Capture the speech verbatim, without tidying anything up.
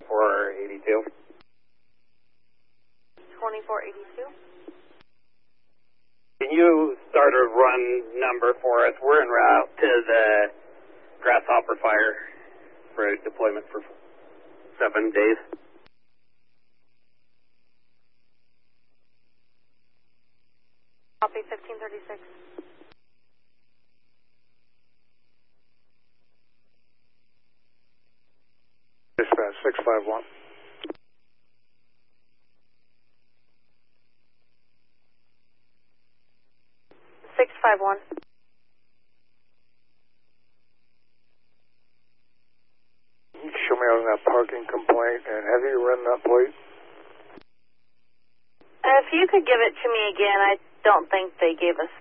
four eighty-two. twenty-four eighty-two. Can you start a run number for us? We're en route to the Grasshopper Fire for deployment for seven days. Copy fifteen thirty-six. Dispatch six five one. six five one. Can you show me on that parking complaint, and have you run that plate? Uh, if you could give it to me again, I don't think they gave us